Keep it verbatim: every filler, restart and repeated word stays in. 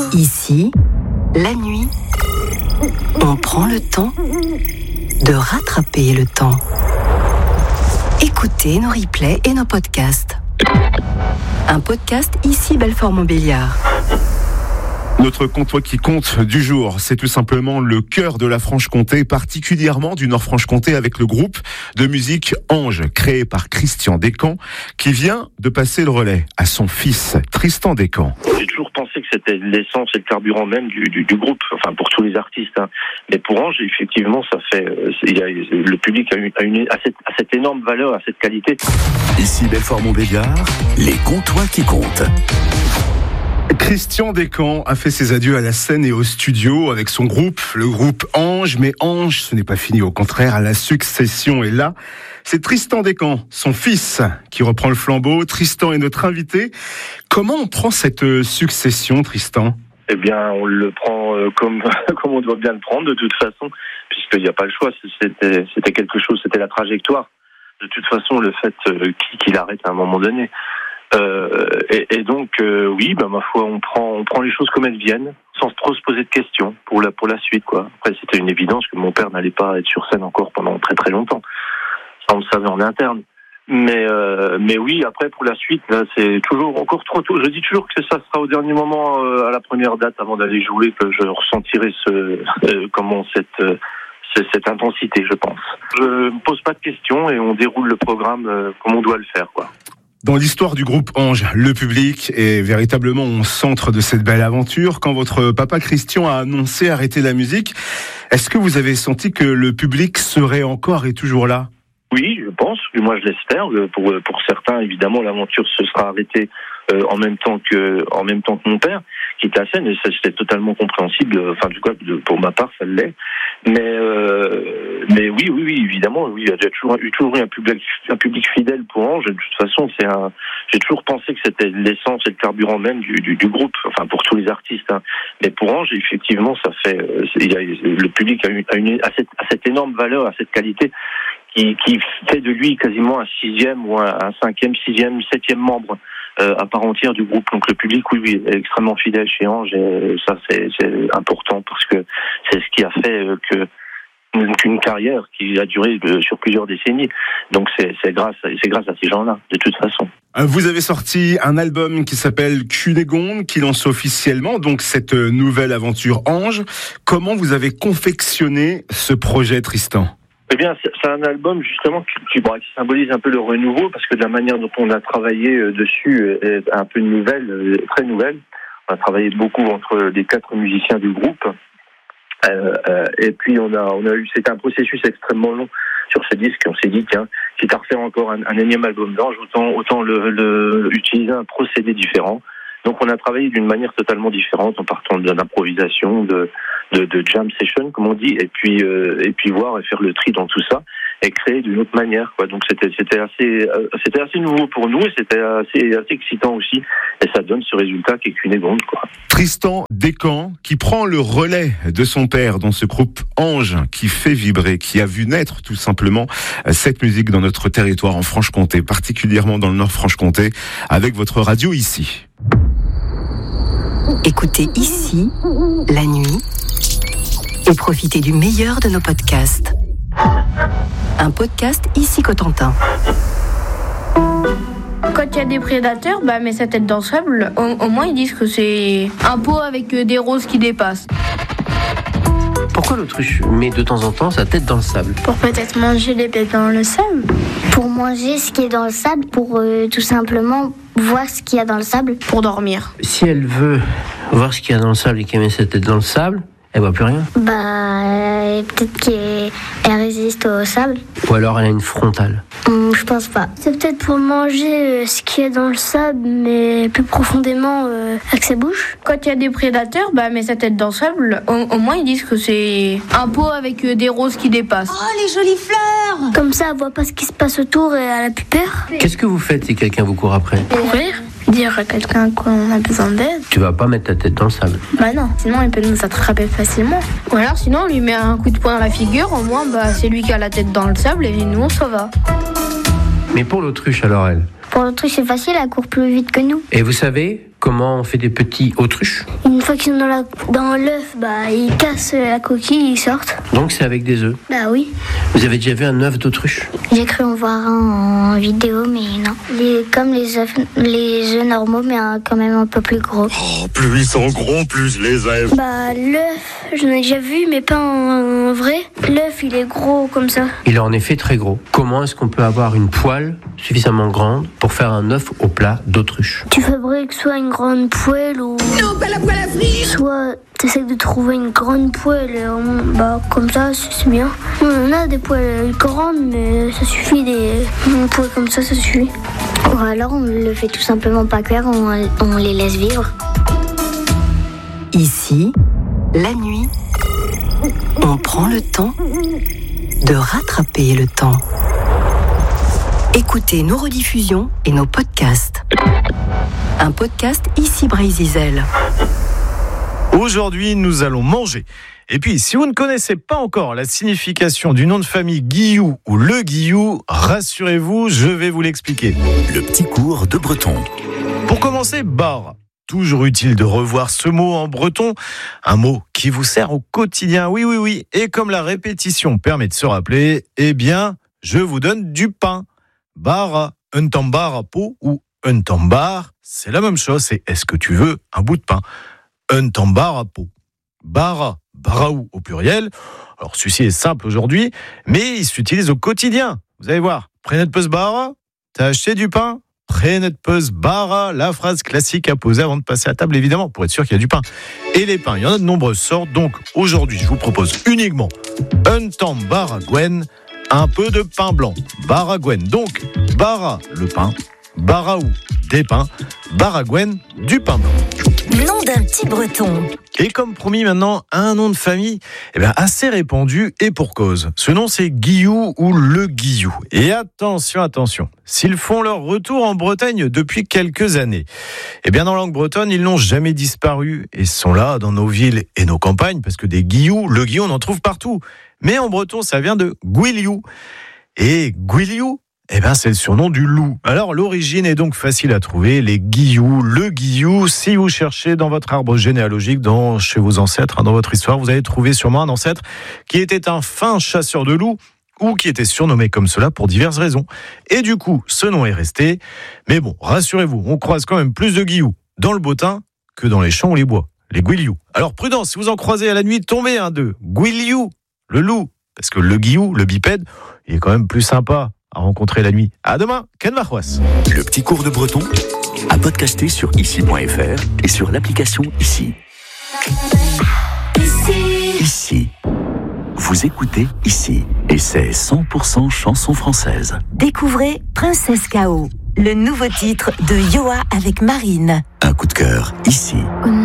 Ici, la nuit, on prend le temps de rattraper le temps. Écoutez nos replays et nos podcasts. Un podcast Ici Belfort-Montbéliard. Notre comptoir qui compte du jour, c'est tout simplement le cœur de la Franche-Comté, particulièrement du Nord-Franche-Comté, avec le groupe de musique Ange, créé par Christian Descamps, qui vient de passer le relais à son fils, Tristan Descamps. J'ai toujours pensé que c'était l'essence et le carburant même du, du, du groupe, enfin pour tous les artistes. Hein. Mais pour Ange, effectivement, ça fait, il y a, le public a, une, a, une, a, cette, a cette énorme valeur, a cette qualité. Ici Belfort-Montbéliard, les comptoirs qui comptent. Christian Descamps a fait ses adieux à la scène et au studio avec son groupe, le groupe Ange. Mais Ange, ce n'est pas fini, au contraire, la succession est là. C'est Tristan Descamps, son fils, qui reprend le flambeau. Tristan est notre invité. Comment on prend cette succession, Tristan ? Eh bien, on le prend euh, comme comme on doit bien le prendre, de toute façon, puisqu'il n'y a pas le choix. C'était, c'était quelque chose, c'était la trajectoire. De toute façon, le fait euh, qu'il arrête à un moment donné. Euh, et, et donc euh, oui, bah ma foi, on prend on prend les choses comme elles viennent, sans trop se poser de questions pour la pour la suite quoi. Après, c'était une évidence que mon père n'allait pas être sur scène encore pendant très très longtemps. Ça, on le savait en interne. Mais euh, mais oui, après pour la suite, là, c'est toujours encore trop tôt. Je dis toujours que ça sera au dernier moment, euh, à la première date, avant d'aller jouer, que je ressentirai ce euh, comment cette euh, cette intensité, je pense. Je me pose pas de questions et on déroule le programme euh, comme on doit le faire, quoi. Dans l'histoire du groupe Ange, le public est véritablement au centre de cette belle aventure. Quand votre papa Christian a annoncé arrêter la musique, est-ce que vous avez senti que le public serait encore et toujours là ? Oui, je pense, moi je l'espère. Pour, pour certains, évidemment, l'aventure se sera arrêtée euh, en même temps que en même temps que mon père, qui était à scène, et ça c'était totalement compréhensible. Enfin, du coup, pour ma part, ça l'est. Mais euh, mais oui, oui, oui, évidemment, oui, il y a toujours eu toujours eu un public un public fidèle pour Ange. De toute façon, c'est un. J'ai toujours pensé que c'était l'essence et le carburant même du, du, du groupe, enfin pour tous les artistes. Hein. Mais pour Ange, effectivement, ça fait. Il y a, le public a, une, a, une, a, cette, a cette énorme valeur, a cette qualité. Qui, qui fait de lui quasiment un sixième ou un, un cinquième, sixième, septième membre euh, à part entière du groupe. Donc le public, oui, oui, est extrêmement fidèle chez Ange, et ça c'est, c'est important parce que c'est ce qui a fait euh, que qu'une carrière qui a duré euh, sur plusieurs décennies. Donc c'est, c'est grâce, c'est grâce à ces gens-là, de toute façon. Vous avez sorti un album qui s'appelle Cunégonde, qui lance officiellement donc cette nouvelle aventure Ange. Comment vous avez confectionné ce projet, Tristan ? Eh bien, c'est un album justement qui, qui, bon, qui symbolise un peu le renouveau, parce que de la manière dont on a travaillé dessus est un peu nouvelle, très nouvelle. On a travaillé beaucoup entre les quatre musiciens du groupe, euh, euh, et puis on a, on a eu, c'était un processus extrêmement long sur ce disque. On s'est dit tiens, quitte à refaire encore un, un énième album d'Ange, autant, autant le, le, utiliser un procédé différent. Donc on a travaillé d'une manière totalement différente, en partant de l'improvisation, de, de, de jam session, comme on dit, et puis euh, et puis voir et faire le tri dans tout ça et créer d'une autre manière, quoi. Donc c'était c'était assez euh, c'était assez nouveau pour nous et c'était assez assez excitant aussi, et ça donne ce résultat qui est Cunégonde, quoi. Tristan Descamps, qui prend le relais de son père dans ce groupe Ange, qui fait vibrer, qui a vu naître tout simplement cette musique dans notre territoire en Franche-Comté, particulièrement dans le Nord-Franche-Comté, avec votre radio ici. Écoutez Ici, la nuit, et profitez du meilleur de nos podcasts. Un podcast Ici Cotentin. Quand il y a des prédateurs, bah, met sa tête dans le sable, au, au moins ils disent que c'est un pot avec des roses qui dépassent. Pourquoi l'autruche met de temps en temps sa tête dans le sable ? Pour peut-être manger les bêtes dans le sable. Pour manger ce qui est dans le sable, pour euh, tout simplement voir ce qu'il y a dans le sable. Pour dormir. Si elle veut voir ce qu'il y a dans le sable et qu'elle met sa tête dans le sable, elle voit plus rien. Bah, euh, peut-être qu'elle résiste au sable. Ou alors elle a une frontale. Hum, je pense pas. C'est peut-être pour manger euh, ce qu'il y a dans le sable, mais plus profondément euh, avec sa bouche. Quand il y a des prédateurs, bah, met sa tête dans le sable, au, au moins ils disent que c'est un pot avec des roses qui dépassent. Oh, les jolies fleurs! Comme ça, elle voit pas ce qui se passe autour et elle a plus peur. Qu'est-ce que vous faites si quelqu'un vous court après ? Courir. Dire à quelqu'un qu'on a besoin d'aide. Tu vas pas mettre ta tête dans le sable. Bah non, sinon il peut nous attraper facilement. Ou alors sinon on lui met un coup de poing dans la figure, au moins bah, c'est lui qui a la tête dans le sable et nous on s'en va. Mais pour l'autruche alors elle ? Pour l'autruche c'est facile, elle court plus vite que nous. Et vous savez comment on fait des petits autruches. Une fois qu'ils sont dans, la, dans l'œuf, bah, ils cassent la coquille, ils sortent. Donc c'est avec des œufs. Bah oui. Vous avez déjà vu un œuf d'autruche? J'ai cru en voir un en vidéo, mais non. Les, comme les œufs, les œufs normaux, mais un, quand même un peu plus gros. Oh, plus ils sont gros, plus je les aime. Bah l'œuf, j'en ai déjà vu, mais pas en, en vrai. L'œuf, il est gros comme ça. Il est en effet très gros. Comment est-ce qu'on peut avoir une poêle suffisamment grande pour faire un œuf au plat d'autruche? Tu fabriques soit une grande poêle ou... Non, pas la poêle à frire. Soit t'essaies de trouver une grande poêle, euh, bah comme ça, c'est bien. On a des poêles grandes, mais ça suffit, des une poêle comme ça, ça suffit. Ou alors on le fait tout simplement pas cuire, on, on les laisse vivre. Ici, la nuit, on prend le temps de rattraper le temps. Écoutez nos rediffusions et nos podcasts. Un podcast Ici Brésil. Aujourd'hui, nous allons manger. Et puis, si vous ne connaissez pas encore la signification du nom de famille Guillou ou Le Guillou, rassurez-vous, je vais vous l'expliquer. Le petit cours de breton. Pour commencer, bar. Toujours utile de revoir ce mot en breton, un mot qui vous sert au quotidien, oui, oui, oui. Et comme la répétition permet de se rappeler, eh bien, je vous donne du pain. Bar, un tambar à pot ou un tambar, c'est la même chose, c'est est-ce que tu veux un bout de pain? Un tambar à pot. Bara, baraou au pluriel. Alors, celui-ci est simple aujourd'hui, mais il s'utilise au quotidien. Vous allez voir, prenez de peuse bara, t'as acheté du pain? Prenez de peuse bara, la phrase classique à poser avant de passer à table, évidemment, pour être sûr qu'il y a du pain. Et les pains, il y en a de nombreuses sortes, donc aujourd'hui, je vous propose uniquement un tambar à gwen, un peu de pain blanc, baragwen. Donc, bara, le pain, baraou, des pains, baragwen, du pain blanc. Nom d'un petit breton. Et comme promis maintenant, un nom de famille eh bien, assez répandu et pour cause. Ce nom c'est Guillou ou Le Guillou. Et attention, attention, s'ils font leur retour en Bretagne depuis quelques années, eh bien dans la langue bretonne, ils n'ont jamais disparu et sont là dans nos villes et nos campagnes parce que des Guillou, Le Guillou, on en trouve partout. Mais en breton, ça vient de Guiliou. Et Guiliou, eh ben, c'est le surnom du loup. Alors, l'origine est donc facile à trouver. Les Guillou, Le Guillou. Si vous cherchez dans votre arbre généalogique, dans, chez vos ancêtres, dans votre histoire, vous allez trouver sûrement un ancêtre qui était un fin chasseur de loups ou qui était surnommé comme cela pour diverses raisons. Et du coup, ce nom est resté. Mais bon, rassurez-vous, on croise quand même plus de Guillou dans le bottin que dans les champs ou les bois. Les Guiliou. Alors, prudence, si vous en croisez à la nuit, tombez un d'eux. Guiliou, le loup. Parce que le Guillou, le bipède, il est quand même plus sympa à rencontrer la nuit. À demain, Ken Varrois. Le petit cours de breton à podcaster sur ici point f r et sur l'application Ici. Ici. Ici. Vous écoutez Ici et c'est cent pour cent chanson française. Découvrez Princesse K O, le nouveau titre de Yoa avec Marine. Un coup de cœur Ici.